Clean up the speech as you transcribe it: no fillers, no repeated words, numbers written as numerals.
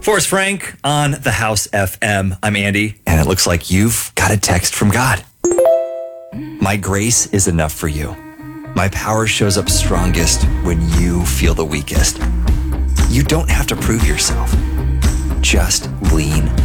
Forrest Frank on the House FM. I'm Andy, and it looks like you've got a text from God. My grace is enough for you. My power shows up strongest when you feel the weakest. You don't have to prove yourself. Just lean